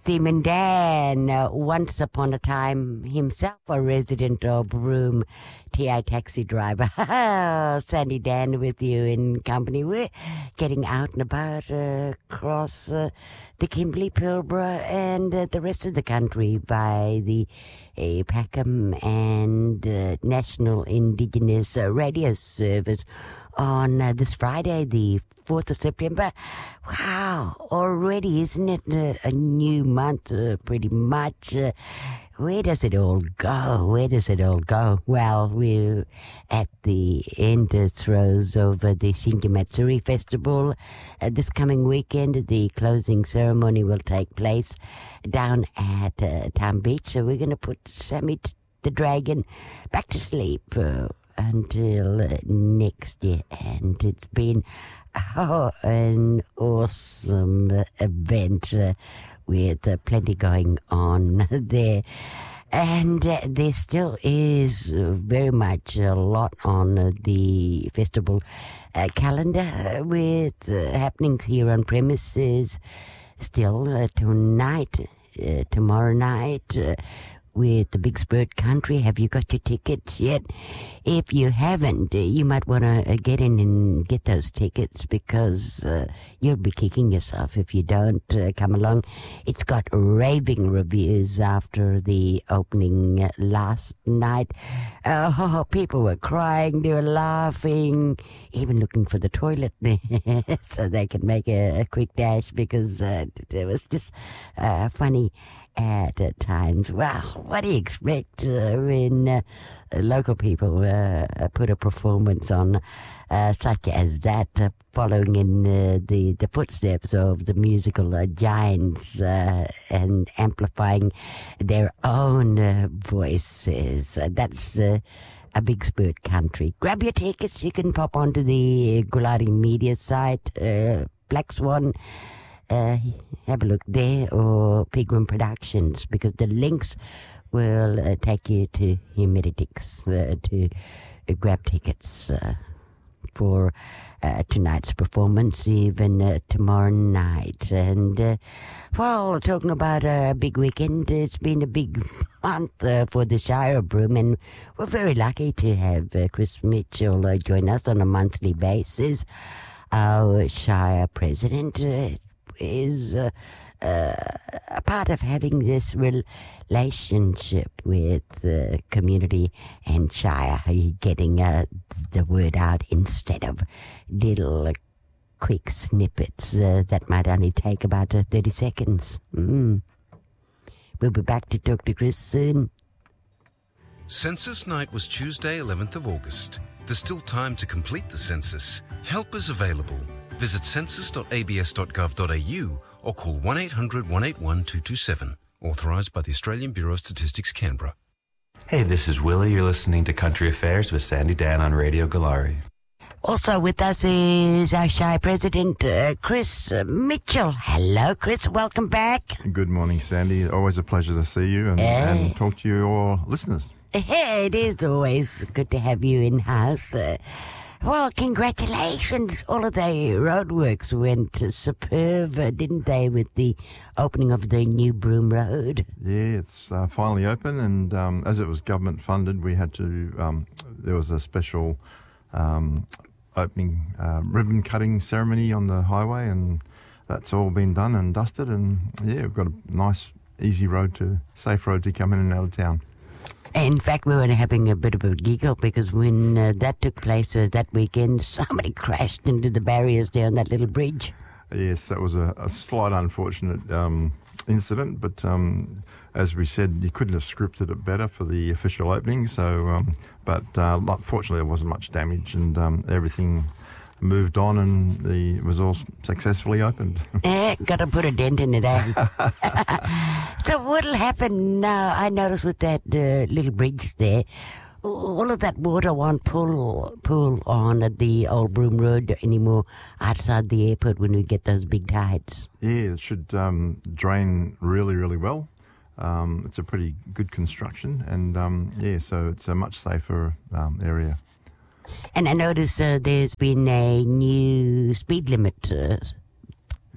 Seaman Dan, once upon a time himself a resident of Broome, TI taxi driver. Sandy Dan with you in company. We're getting out and about across the Kimberley, Pilbara and the rest of the country by the Packham and National Indigenous Radio Service on this Friday, the 4th of September. Wow, already, isn't it a new month, pretty much? Where does it all go? Where does it all go? Well, we're at the end throes of the Shinge Matsuri Festival. This coming weekend, the closing ceremony will take place down at Town Beach. So we're going to put Sammy the Dragon back to sleep until next year. And it's been an awesome event with plenty going on there. And there still is very much a lot on the festival calendar with happenings here on premises still tonight, tomorrow night, with the Big Spurt Country. Have you got your tickets yet? If you haven't, you might want to get in and get those tickets because you'll be kicking yourself if you don't come along. It's got raving reviews after the opening last night. Oh, people were crying, they were laughing, even looking for the toilet so they could make a quick dash because it was just funny at times. Well, what do you expect when local people put a performance on such as that, following in the footsteps of the musical giants and amplifying their own voices? That's a Big Spurt Country. Grab your tickets. You can pop onto the Gulari Media site, Black Swan. Have a look there, or Pilgrim Productions, because the links will take you to Humiditix to grab tickets for tonight's performance, even tomorrow night. And, well, talking about a big weekend, it's been a big month for the Shire of Broome, and we're very lucky to have Chris Mitchell join us on a monthly basis. Our Shire president is a part of having this relationship with community and Shire, getting the word out instead of little quick snippets that might only take about 30 seconds. We'll be back to talk to Chris soon. Census night was Tuesday, 11th of August. There's still time to complete the census. Help is available. Visit census.abs.gov.au or call 1-800-181-227. Authorised by the Australian Bureau of Statistics, Canberra. Hey, this is Willie. You're listening to Country Affairs with Sandy Dan on Radio Galari. Also with us is our Shire President, Chris Mitchell. Hello, Chris. Welcome back. Good morning, Sandy. Always a pleasure to see you and talk to your listeners. It is always good to have you in-house. Well, congratulations. All of the roadworks went superb, didn't they, with the opening of the new Broome Road? Yeah, it's finally open, and as it was government funded, we had to, there was a special opening ribbon cutting ceremony on the highway, and that's all been done and dusted, and yeah, we've got a nice, safe road to come in and out of town. In fact, we were having a bit of a giggle because when that took place that weekend, somebody crashed into the barriers there on that little bridge. Yes, that was a slight unfortunate incident, but as we said, you couldn't have scripted it better for the official opening. So, but fortunately, there wasn't much damage, and everything moved on, and it was all successfully opened. Got to put a dent in it, eh? So what'll happen now? I noticed with that little bridge there, all of that water won't pull on at the old Broome Road anymore outside the airport when we get those big tides. Yeah, it should drain really, really well. It's a pretty good construction, and so it's a much safer area. And I notice there's been a new speed limit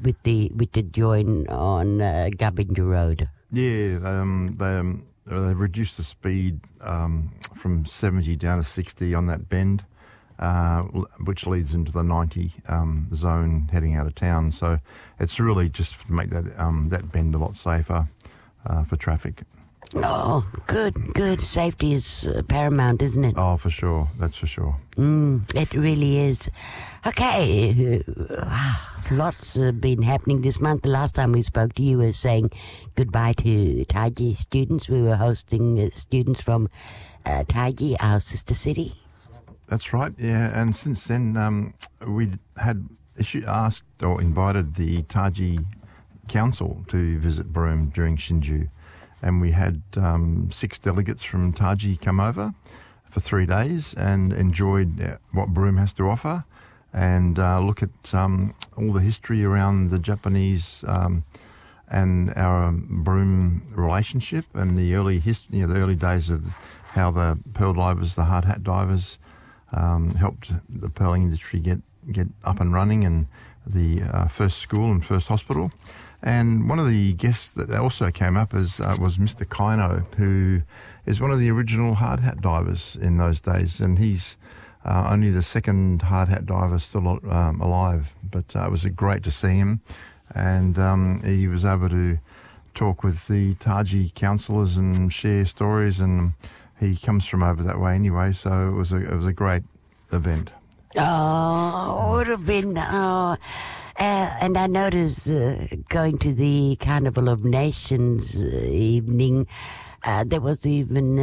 with the join on Gubbinger Road. Yeah, they reduced the speed from 70 down to 60 on that bend, which leads into the 90 zone heading out of town. So it's really just to make that bend a lot safer for traffic. Oh, good. Safety is paramount, isn't it? Oh, for sure. That's for sure. It really is. Okay, lots been happening this month. The last time we spoke to you was saying goodbye to Taiji students. We were hosting students from Taiji, our sister city. That's right, yeah. And since then, we had asked or invited the Taiji Council to visit Broome during Shinju. And we had 6 delegates from Taiji come over for 3 days and enjoyed what Broome has to offer and look at all the history around the Japanese and our Broome relationship and the early history, the early days of how the pearl divers, the hard hat divers, helped the pearling industry get up and running, and the first school and first hospital. And one of the guests that also came up was Mr. Kaino, who is one of the original hard hat divers in those days, and he's only the second hard hat diver still alive. But it was great to see him, and he was able to talk with the Taiji councillors and share stories, and he comes from over that way anyway, so it was a great event. Oh, it would have been... and I noticed going to the Carnival of Nations evening, there was even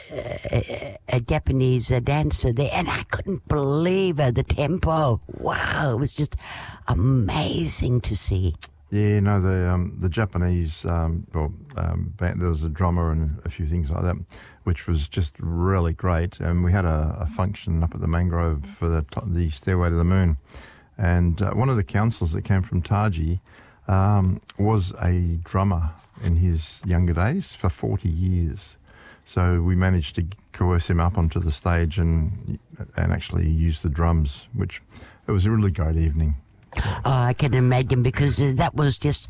a Japanese dancer there, and I couldn't believe the tempo. Wow, it was just amazing to see. Yeah, no, the Japanese, band, there was a drummer and a few things like that, which was just really great. And we had a function up at the Mangrove for the Stairway to the Moon. And one of the councillors that came from Taiji was a drummer in his younger days for 40 years. So we managed to coerce him up onto the stage and actually use the drums, which it was a really great evening. Oh, I can imagine, because that was just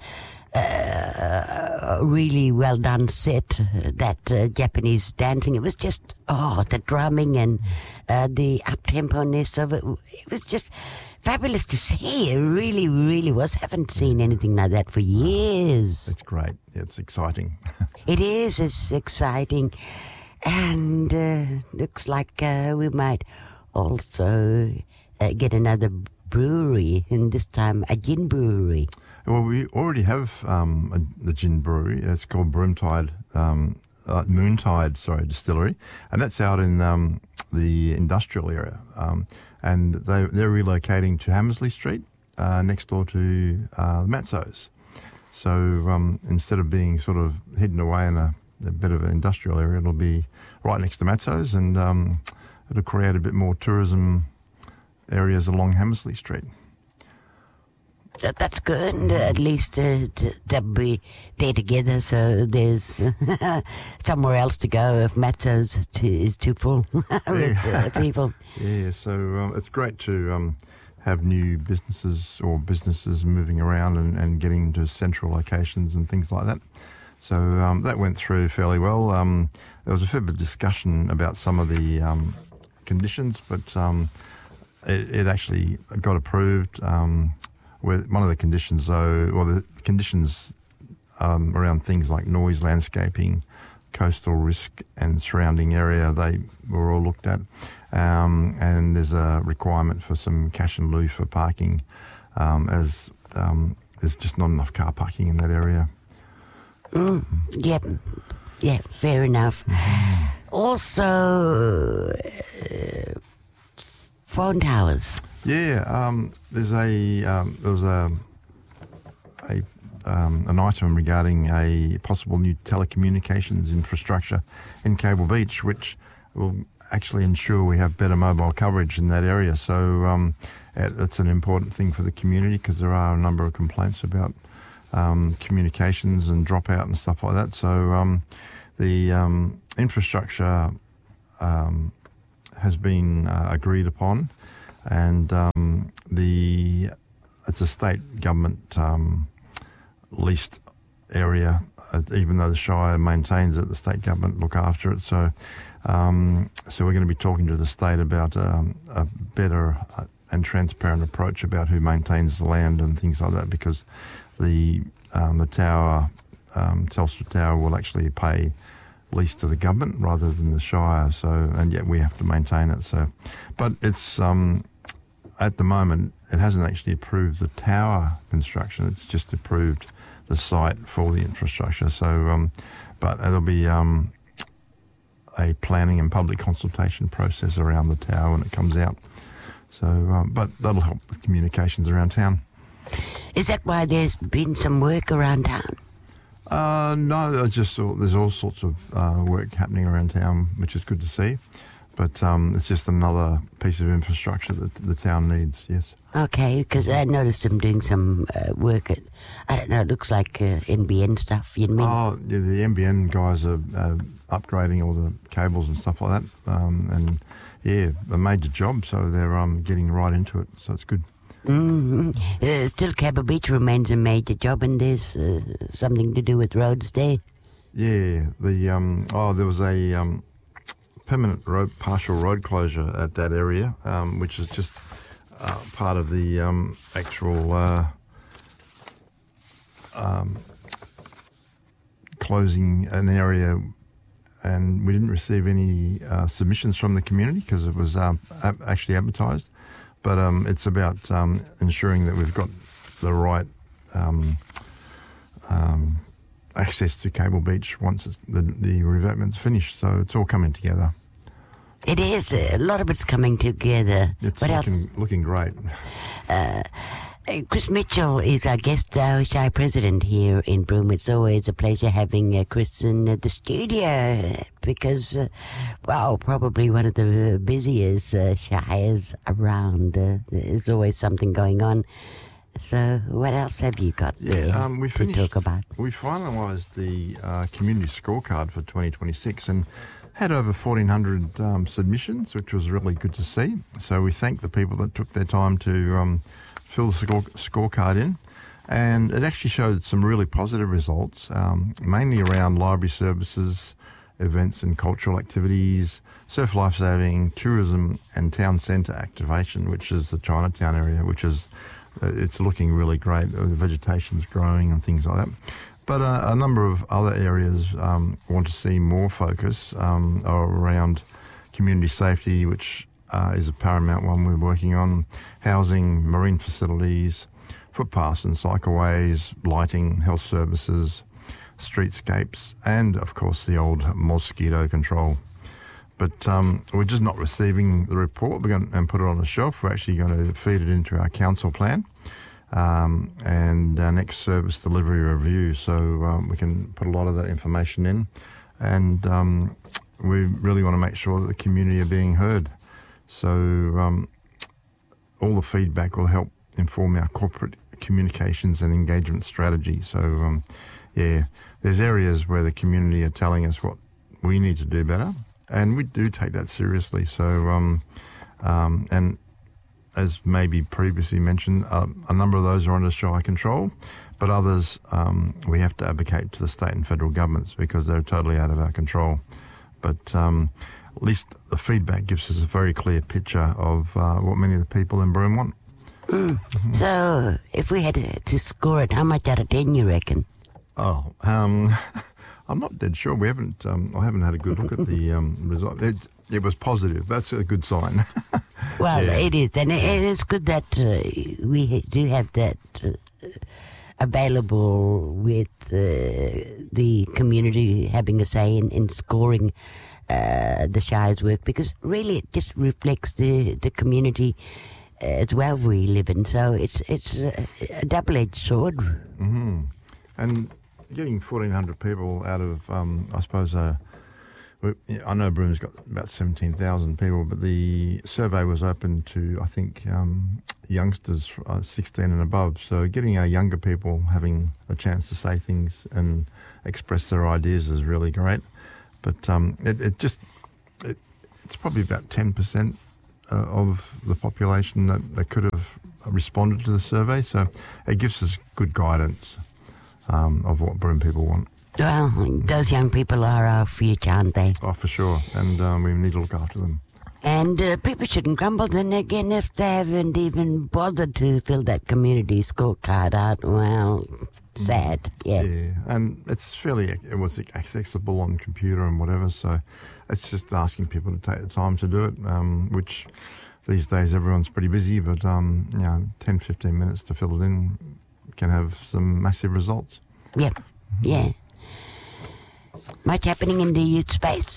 a really well done set, that Japanese dancing. It was just, the drumming and the up-tempo-ness of it. It was just fabulous to see. It really, really was. Haven't seen anything like that for years. It's great. It's exciting. It is. It's exciting. And looks like we might also get another brewery, and this time a gin brewery. Well, we already have the gin brewery. It's called Moontide Distillery, and that's out in the industrial area. And they're relocating to Hammersley Street, next door to Matzo's. So instead of being sort of hidden away in a bit of an industrial area, it'll be right next to Matzo's, and it'll create a bit more tourism areas along Hammersley Street. That's good. At least they'll be there together, so there's somewhere else to go if Matzo's is too full with people. Yeah, so it's great to have new businesses moving around and getting to central locations and things like that. So that went through fairly well. There was a fair bit of discussion about some of the conditions, but it actually got approved. With one of the conditions, the conditions around things like noise, landscaping, coastal risk, and surrounding area, they were all looked at. And there's a requirement for some cash and lieu for parking, as there's just not enough car parking in that area. Yeah, fair enough. Mm-hmm. Also, phone towers. Yeah, there was an item regarding a possible new telecommunications infrastructure in Cable Beach, which will actually ensure we have better mobile coverage in that area. So that's an important thing for the community, because there are a number of complaints about communications and dropout and stuff like that. So the infrastructure has been agreed upon. And the it's a state government leased area, even though the Shire maintains it, the state government look after it. So so we're going to be talking to the state about a better and transparent approach about who maintains the land and things like that, because the tower, Telstra Tower, will actually pay lease to the government rather than the Shire. So, and yet we have to maintain it. So, but it's at the moment it hasn't actually approved the tower construction. It's just approved the site for the infrastructure. So, but it'll be a planning and public consultation process around the tower when it comes out. So, but that'll help with communications around town. Is that why there's been some work around town? No, there's all sorts of work happening around town, which is good to see. But it's just another piece of infrastructure that the town needs, yes. Okay, because I noticed them doing some work at, I don't know, it looks like NBN stuff, you mean? Oh, yeah, the NBN guys are upgrading all the cables and stuff like that. And, yeah, a major job, so they're getting right into it, so it's good. Mm-hmm. Still, Cable Beach remains a major job, and there's something to do with roads there. Yeah, there was a permanent partial road closure at that area, which is just part of the actual closing an area, and we didn't receive any submissions from the community because it was actually advertised. But it's about ensuring that we've got the right access to Cable Beach once the revetment's finished. So it's all coming together. It is. A lot of it's coming together. It's looking great. Chris Mitchell is our guest, our Shire President here in Broome. It's always a pleasure having Chris in the studio because, probably one of the busiest shires around. There's always something going on. So what else have you got to talk about? We finalised the community scorecard for 2026 and had over 1,400 submissions, which was really good to see. So we thank the people that took their time to fill the scorecard in, and it actually showed some really positive results, mainly around library services, events and cultural activities, surf lifesaving, tourism and town centre activation, which is the Chinatown area, which is it's looking really great. The vegetation's growing and things like that. But a number of other areas want to see more focus are around community safety, which is a paramount one we're working on, housing, marine facilities, footpaths and cycleways, lighting, health services, streetscapes, and, of course, the old mosquito control. But we're just not receiving the report. We're going to put it on the shelf. We're actually going to feed it into our council plan and our next service delivery review, so we can put a lot of that information in. And we really want to make sure that the community are being heard. So all the feedback will help inform our corporate communications and engagement strategy. So, there's areas where the community are telling us what we need to do better, and we do take that seriously. So, and as maybe previously mentioned, a number of those are under Shire control, but others we have to advocate to the state and federal governments because they're totally out of our control. But at least the feedback gives us a very clear picture of what many of the people in Broome want. Mm-hmm. So, if we had to score it, how much out of 10 you reckon? Oh, I'm not dead sure. I haven't had a good look at the result. It was positive. That's a good sign. Well, it is, and it is good that we do have that available with the community having a say in scoring the Shire's work, because really it just reflects the community as well we live in. So it's a double-edged sword. Mm-hmm. And getting 1,400 people out of, I suppose, I know Broome's got about 17,000 people, but the survey was open to, I think, youngsters 16 and above. So getting our younger people having a chance to say things and express their ideas is really great. But it's probably about 10% of the population that could have responded to the survey, so it gives us good guidance of what Broome people want. Well, those young people are our future, aren't they? Oh, for sure, and we need to look after them. And people shouldn't grumble then again if they haven't even bothered to fill that community scorecard out. Well, sad, yeah. Yeah, and it's it was accessible on computer and whatever, so it's just asking people to take the time to do it, which these days everyone's pretty busy, but 10, 15 minutes to fill it in can have some massive results. Yep, yeah. Much happening in the youth space?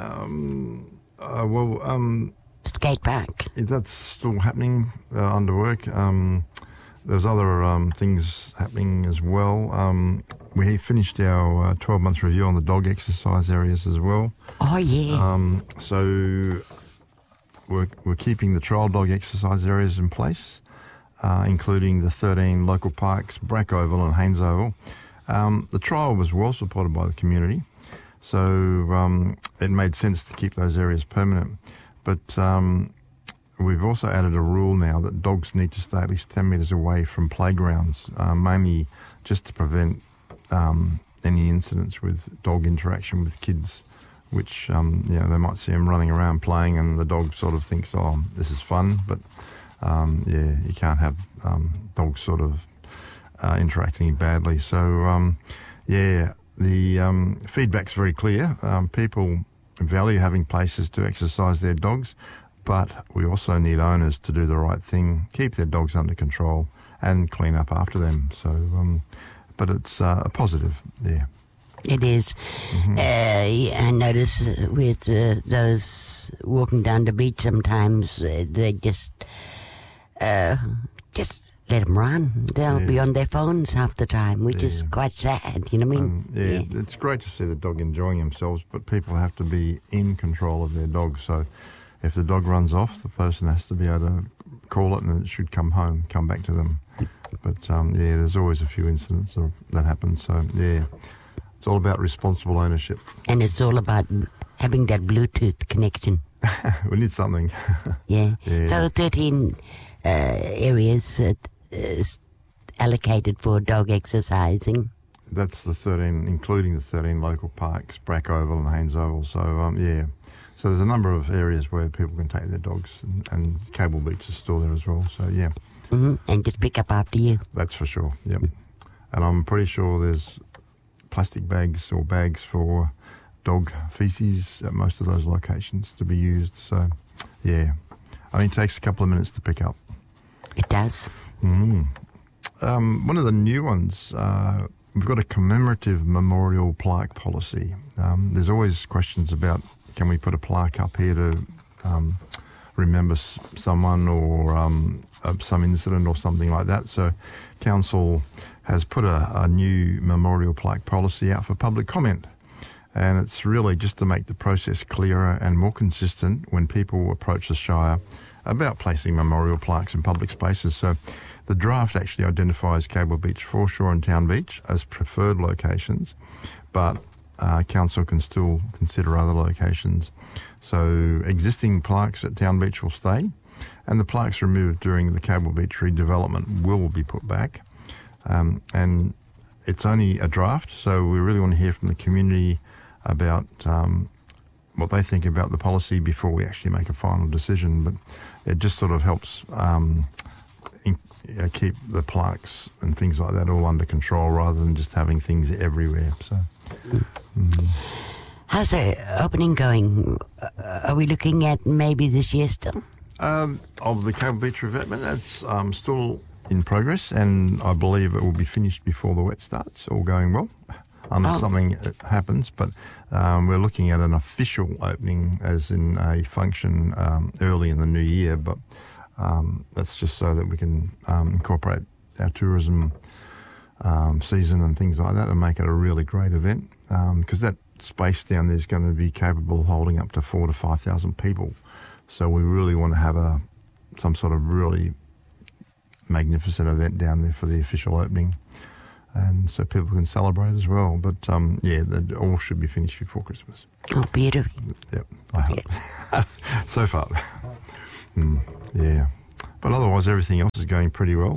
Skate park. That's still happening, under work. There's other things happening as well. We finished our 12-month review on the dog exercise areas as well. Oh, yeah. So we're keeping the trial dog exercise areas in place, including the 13 local parks, Brack Oval and Haynes Oval. The trial was well supported by the community, so it made sense to keep those areas permanent. But we've also added a rule now that dogs need to stay at least 10 metres away from playgrounds, mainly just to prevent any incidents with dog interaction with kids, which they might see them running around playing and the dog sort of thinks, oh, this is fun, but you can't have dogs sort of interacting badly. So the feedback's very clear. People value having places to exercise their dogs, but we also need owners to do the right thing, keep their dogs under control and clean up after them. So, but it's a positive, yeah. It is. Mm-hmm. I notice with those walking down the beach sometimes, they just let them run. They'll be on their phones half the time, which is quite sad, you know what I mean? It's great to see the dog enjoying themselves, but people have to be in control of their dog. So if the dog runs off, the person has to be able to call it and it should come back to them. But there's always a few incidents that happen. So it's all about responsible ownership. And it's all about having that Bluetooth connection. We need something. Yeah. Yeah. So 13 areas allocated for dog exercising. That's the 13, including the 13 local parks, Brack Oval and Haynes Oval. So, So there's a number of areas where people can take their dogs, and Cable Beach is still there as well. So, yeah. Mm-hmm. And just pick up after you. That's for sure, yep. And I'm pretty sure there's plastic bags or bags for dog feces at most of those locations to be used. So, yeah. Only takes a couple of minutes to pick up. It does. One of the new ones, we've got a commemorative memorial plaque policy. There's always questions about, can we put a plaque up here to remember someone or some incident or something like that. So Council has put a new memorial plaque policy out for public comment. And it's really just to make the process clearer and more consistent when people approach the Shire about placing memorial plaques in public spaces. So the draft actually identifies Cable Beach, Foreshore and Town Beach as preferred locations, but Council can still consider other locations. So existing plaques at Town Beach will stay, and the plaques removed during the Cable Beach redevelopment will be put back. And it's only a draft, so we really want to hear from the community about what they think about the policy before we actually make a final decision. But it just sort of helps keep the plaques and things like that all under control rather than just having things everywhere. So, How's the opening going? Are we looking at maybe this year still? Of the Cable Beach revetment, it's still in progress, and I believe it will be finished before the wet starts, all going well, unless something happens. But we're looking at an official opening, as in a function, early in the new year. But that's just so that we can incorporate our tourism season and things like that and make it a really great event, because that space down there is going to be capable of holding up to 4,000 to 5,000 people. So we really want to have some sort of really magnificent event down there for the official opening, and so people can celebrate as well. But that all should be finished before Christmas. Oh, beautiful. Yep, I hope. So far. Yeah. But otherwise, everything else is going pretty well.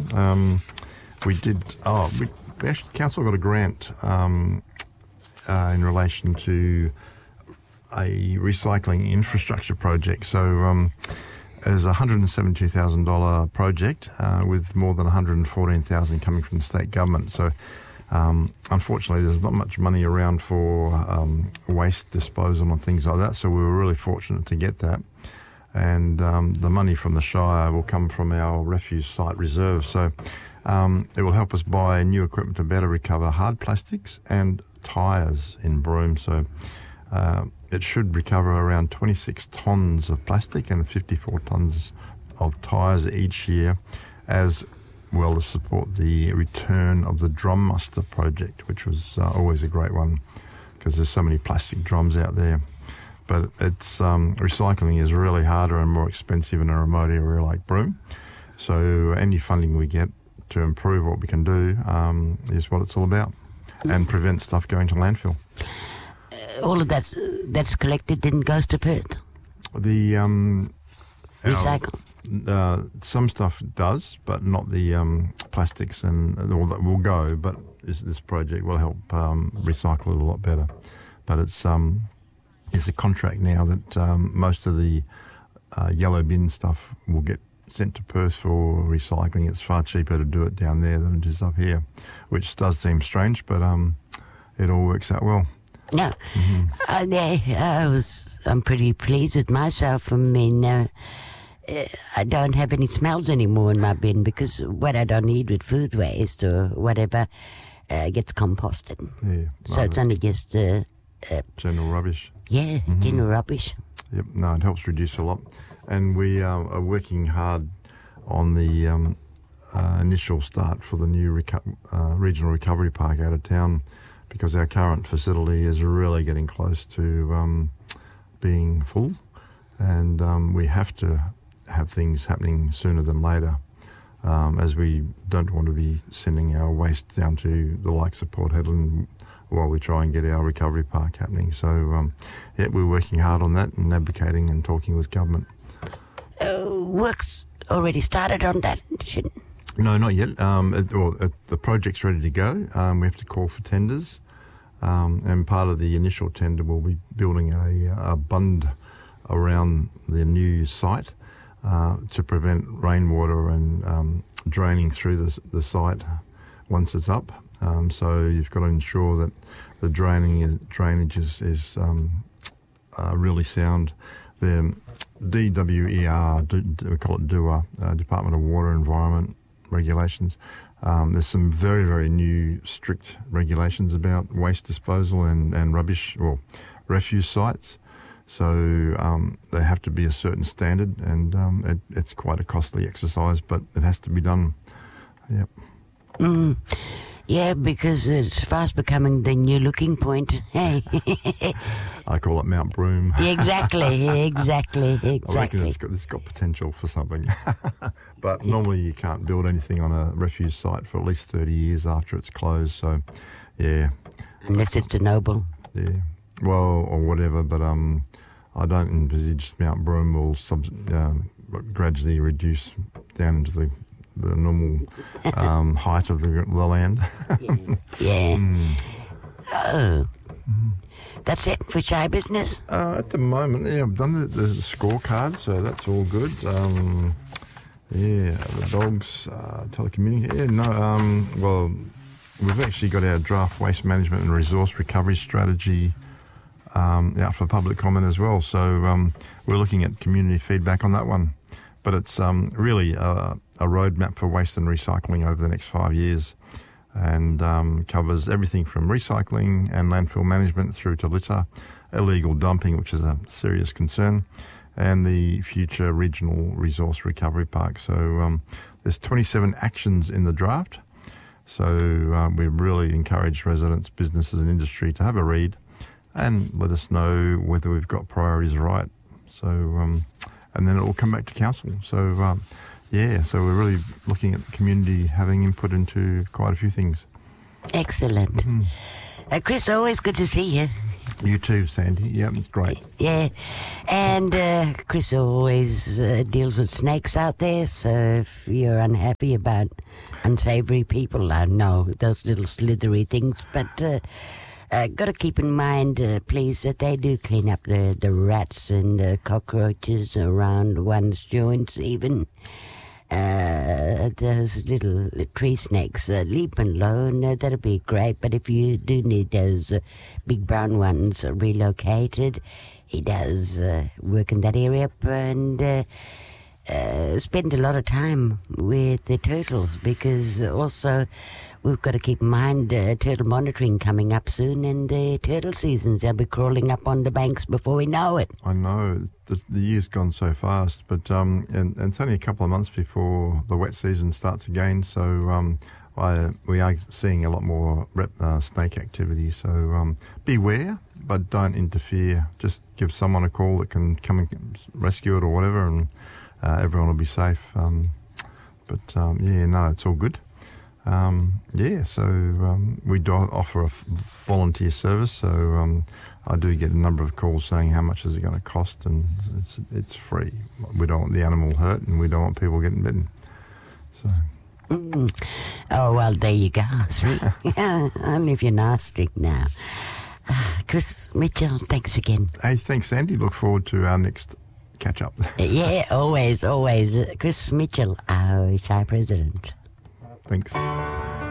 Council got a grant in relation to a recycling infrastructure project. So there's a $172,000 project with more than $114,000 coming from the state government. So unfortunately, there's not much money around for waste disposal and things like that. So we were really fortunate to get that. And the money from the Shire will come from our refuse site reserve. So it will help us buy new equipment to better recover hard plastics and tyres in Broome. So it should recover around 26 tonnes of plastic and 54 tonnes of tyres each year, as well as support the return of the drum muster project, which was always a great one because there's so many plastic drums out there. But it's recycling is really harder and more expensive in a remote area like Broome. So any funding we get to improve what we can do is what it's all about, and prevent stuff going to landfill. All of that's collected then goes to Perth? The recycle? Some stuff does, but not the plastics and all that will go. But this project will help recycle it a lot better. But it's a contract now that most of the yellow bin stuff will get sent to Perth for recycling. It's far cheaper to do it down there than it is up here, which does seem strange, but it all works out well. No, I'm pretty pleased with myself. I mean, I don't have any smells anymore in my bin because what I don't need with food waste or whatever gets composted. Yeah, so it's only just general rubbish. Yeah, general rubbish. Yep, no, it helps reduce a lot. And we are working hard on the initial start for the new regional recovery park out of town, because our current facility is really getting close to being full, and we have to have things happening sooner than later, as we don't want to be sending our waste down to the likes of Port Hedland while we try and get our recovery park happening. So, we're working hard on that and advocating and talking with government. Work's already started on that? No, not yet. The project's ready to go. We have to call for tenders, and part of the initial tender will be building a bund around the new site to prevent rainwater and draining through the site once it's up. So you've got to ensure that the drainage is really sound. The DWER, we call it DUA, Department of Water Environment Regulations. There's some very, very new strict regulations about waste disposal and rubbish or refuse sites. So they have to be a certain standard, and it's quite a costly exercise, but it has to be done. Yep. Yeah, because it's fast becoming the new looking point. Hey. I call it Mount Broome. Exactly. I reckon it's got potential for something. But normally you can't build anything on a refuse site for at least 30 years after it's closed. So, yeah. Unless it's a noble. Yeah. Well, or whatever, but I don't envisage Mount Broome will gradually reduce down into the normal height of the land. Yeah. Oh. That's it for shy business? At the moment, yeah, I've done the scorecard, so that's all good. The dogs, telecommunications. Well, we've actually got our draft waste management and resource recovery strategy out for public comment as well. So we're looking at community feedback on that one. But it's really a roadmap for waste and recycling over the next 5 years, and covers everything from recycling and landfill management through to litter, illegal dumping, which is a serious concern, and the future regional resource recovery park. So there's 27 actions in the draft. So we really encourage residents, businesses and industry to have a read and let us know whether we've got priorities right. So, and then it will come back to council. So, so we're really looking at the community having input into quite a few things. Excellent. Chris, always good to see you. You too, Sandy. Yeah, it's great. Yeah, and Chris always deals with snakes out there, so if you're unhappy about unsavoury people, I know those little slithery things, but got to keep in mind, please, that they do clean up the rats and cockroaches around one's joints, even. Those little tree snakes, leave them alone, that'll be great. But if you do need those big brown ones relocated, he does work in that area and spend a lot of time with the turtles, because also we've got to keep in mind turtle monitoring coming up soon, and the turtle seasons, they'll be crawling up on the banks before we know it. I know, the year's gone so fast, but and it's only a couple of months before the wet season starts again, so we are seeing a lot more snake activity, so beware, but don't interfere. Just give someone a call that can come and rescue it or whatever, and everyone will be safe. It's all good. We do offer a volunteer service, so I do get a number of calls saying how much is it going to cost, and it's free. We don't want the animal hurt, and we don't want people getting bitten. So. Oh, well, there you go. See? Only if you're nasty now. Chris Mitchell, thanks again. Hey, thanks, Andy. Look forward to our next catch-up. Yeah, always. Chris Mitchell, our Shire President. Thanks.